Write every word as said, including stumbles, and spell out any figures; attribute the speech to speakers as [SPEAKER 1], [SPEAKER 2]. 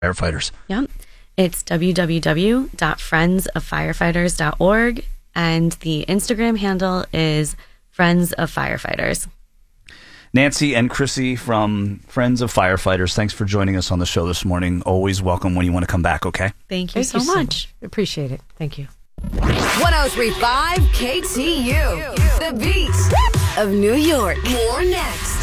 [SPEAKER 1] firefighters.
[SPEAKER 2] Yep. It's w w w dot friends of firefighters dot org, and the Instagram handle is Friends of Firefighters.
[SPEAKER 1] Nancy and Chrissy from Friends of Firefighters, thanks for joining us on the show this morning. Always welcome when you want to come back, okay?
[SPEAKER 2] Thank you,
[SPEAKER 3] Thank
[SPEAKER 2] so,
[SPEAKER 3] you so
[SPEAKER 2] much.
[SPEAKER 3] much. Appreciate it. Thank you.
[SPEAKER 4] one oh three point five K T U, the beat of New York. More next.